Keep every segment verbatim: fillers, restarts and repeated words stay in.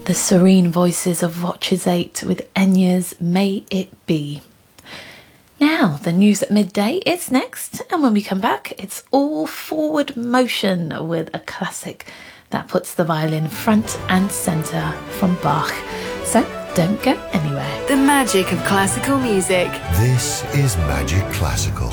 the serene voices of Watches eight with Enya's May It Be. Now, the news at midday, it's next, and when we come back, it's all forward motion with a classic that puts the violin front and centre from Bach. So, don't go anywhere. The magic of classical music. This is Magic Classical.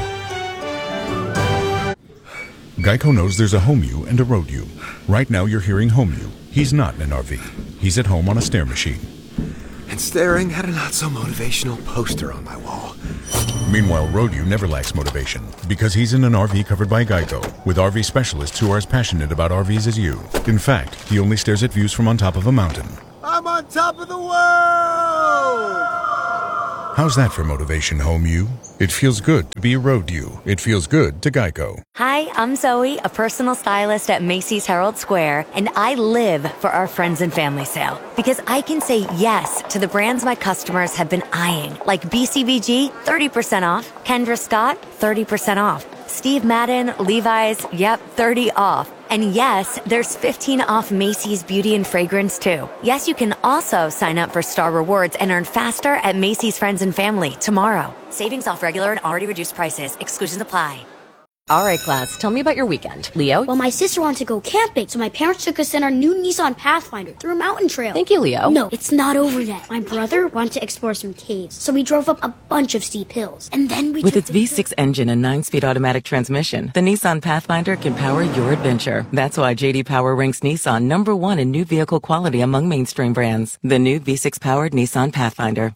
Geico knows there's a home you and a road you. Right now you're hearing home you. He's not in an R V. He's at home on a stair machine. And staring at a not-so-motivational poster on my wall. Meanwhile, road you never lacks motivation because he's in an R V covered by Geico with R V specialists who are as passionate about R Vs as you. In fact, he only stares at views from on top of a mountain. I'm on top of the world! How's that for motivation, home you? It feels good to be a road you. It feels good to Geico. Hi, I'm Zoe, a personal stylist at Macy's Herald Square, and I live for our friends and family sale because I can say yes to the brands my customers have been eyeing, like B C B G, thirty percent off, Kendra Scott, thirty percent off, Steve Madden, Levi's, yep, thirty off. And yes, there's fifteen off Macy's Beauty and Fragrance too. Yes, you can also sign up for Star Rewards and earn faster at Macy's Friends and Family tomorrow. Savings off regular and already reduced prices. Exclusions apply. All right, class, tell me about your weekend. Leo? Well, my sister wanted to go camping, so my parents took us in our new Nissan Pathfinder through a mountain trail. Thank you, Leo. No, it's not over yet. My brother wanted to explore some caves, so we drove up a bunch of steep hills. And then we With took its V six engine and nine-speed automatic transmission, the Nissan Pathfinder can power your adventure. That's why J D Power ranks Nissan number one in new vehicle quality among mainstream brands. The new V six-powered Nissan Pathfinder.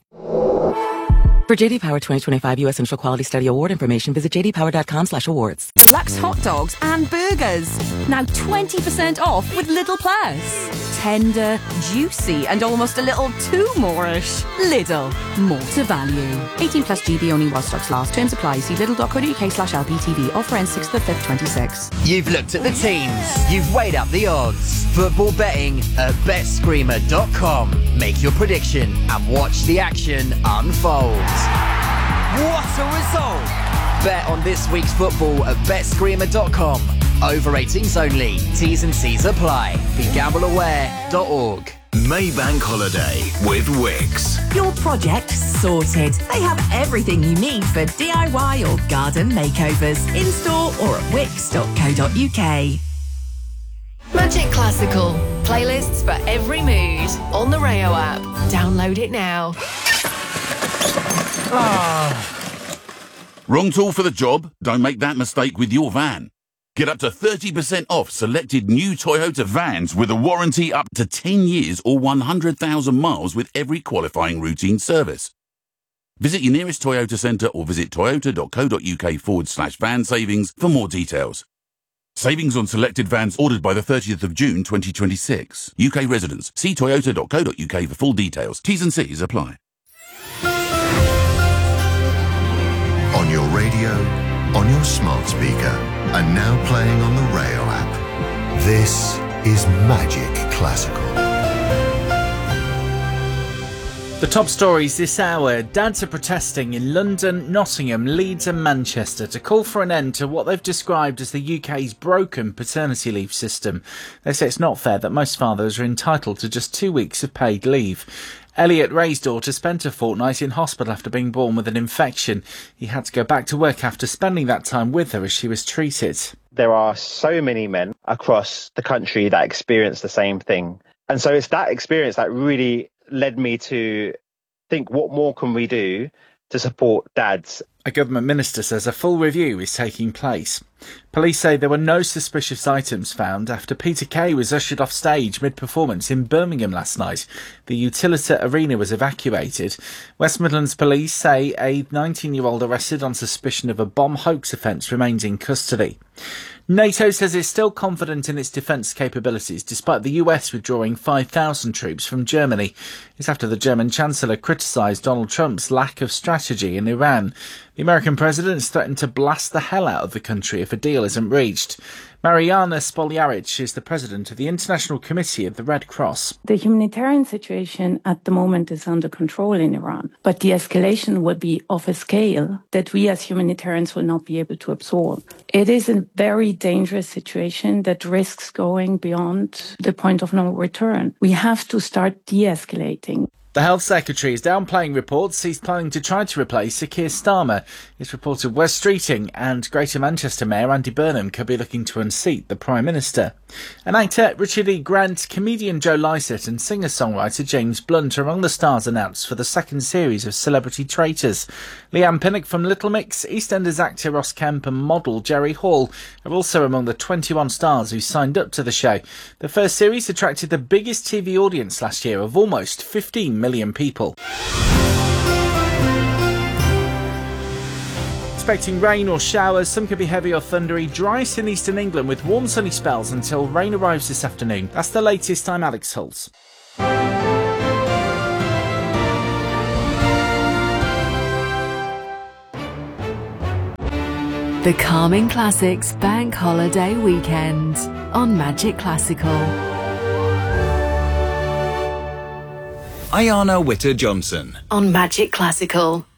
For J D Power twenty twenty-five U S Initial Quality Study Award information, visit j d power dot com slash awards. Lux hot dogs and burgers. Now twenty percent off with Lidl Plus. Tender, juicy, and almost a little too more-ish. Lidl. More to value. eighteen plus G B only while stocks last. Terms apply. See lidl.co.uk slash LPTV. Offer ends sixth of the fifth, twenty-six. You've looked at the teams. You've weighed up the odds. Football betting at bet screamer dot com. Make your prediction and watch the action unfold. What a result! Bet on this week's football at bet screamer dot com. Over eighteens only. T's and C's apply. Be gamble aware dot org. Maybank Holiday with Wix. Your project sorted. They have everything you need for D I Y or garden makeovers. In-store or at wix dot co dot uk. Magic Classical. Playlists for every mood. On the Rayo app. Download it now. Ah. Wrong tool for the job? Don't make that mistake with your van. Get up to thirty percent off selected new Toyota vans with a warranty up to ten years or one hundred thousand miles with every qualifying routine service. Visit your nearest Toyota centre or visit toyota dot co dot uk forward slash van savings for more details. Savings on selected vans ordered by the thirtieth of June twenty twenty-six. U K residents. See toyota dot co dot uk for full details. T's and C's apply. On your radio, on your smart speaker, and now playing on the Rayo app. This is Magic Classical. The top stories this hour. Dads are protesting in London, Nottingham, Leeds and Manchester to call for an end to what they've described as the U K's broken paternity leave system. They say it's not fair that most fathers are entitled to just two weeks of paid leave. Elliot Ray's daughter spent a fortnight in hospital after being born with an infection. He had to go back to work after spending that time with her as she was treated. There are so many men across the country that experience the same thing. And so it's that experience that really led me to think, what more can we do to support dads? A government minister says a full review is taking place. Police say there were no suspicious items found after Peter Kay was ushered off stage mid-performance in Birmingham last night. The Utilita Arena was evacuated. West Midlands Police say a nineteen-year-old arrested on suspicion of a bomb hoax offence remains in custody. NATO says it's still confident in its defence capabilities despite the U S withdrawing five thousand troops from Germany. It's after the German Chancellor criticised Donald Trump's lack of strategy in Iran. The American president has threatened to blast the hell out of the country if a deal isn't reached. Mariana Spoljaric is the president of the International Committee of the Red Cross. The humanitarian situation at the moment is under control in Iran, but the escalation will be of a scale that we as humanitarians will not be able to absorb. It is a very dangerous situation that risks going beyond the point of no return. We have to start de-escalating. The Health Secretary is downplaying reports he's planning to try to replace Sir Keir Starmer. It's reported Wes Streeting and Greater Manchester Mayor Andy Burnham could be looking to unseat the Prime Minister. And actor Richard E. Grant, comedian Joe Lycett and singer-songwriter James Blunt are among the stars announced for the second series of Celebrity Traitors. Leanne Pinnock from Little Mix, EastEnders actor Ross Kemp and model Jerry Hall are also among the twenty-one stars who signed up to the show. The first series attracted the biggest T V audience last year of almost fifteen million people. Expecting rain or showers, some could be heavy or thundery, driest in eastern England with warm sunny spells until rain arrives this afternoon. That's the latest. I'm Alex Hulse. The Calming Classics Bank Holiday Weekend on Magic Classical. Ayana Witter-Johnson On Magic Classical.